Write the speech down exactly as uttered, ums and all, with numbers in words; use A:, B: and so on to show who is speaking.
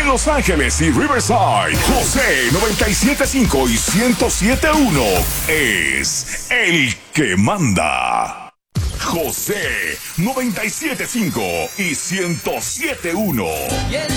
A: En Los Ángeles y Riverside, José noventa y siete punto cinco y ciento siete punto uno es el que manda. José noventa y siete punto cinco y ciento siete punto uno.